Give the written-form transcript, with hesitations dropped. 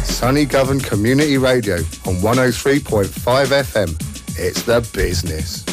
Sunny Govan Community Radio on 103.5 FM. It's the business.